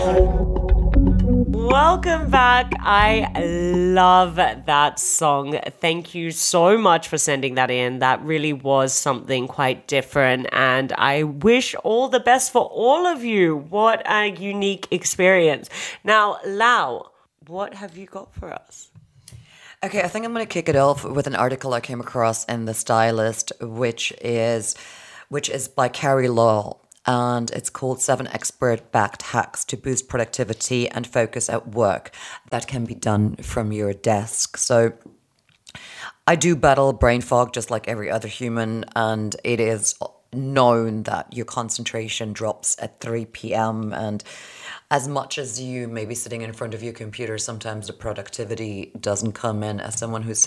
Welcome back. I love that song. Thank you so much for sending that in. That really was something quite different, and I wish all the best for all of you. What a unique experience. Now, Lau, what have you got for us? Okay, I think I'm going to kick it off with an article I came across in The Stylist, which is by Carrie Law, and it's called Seven Expert-Backed Hacks to Boost Productivity and Focus at Work that can be done from your desk. So I do battle brain fog just like every other human, and it is known that your concentration drops at 3 p.m. And as much as you may be sitting in front of your computer, sometimes the productivity doesn't come in. As someone who's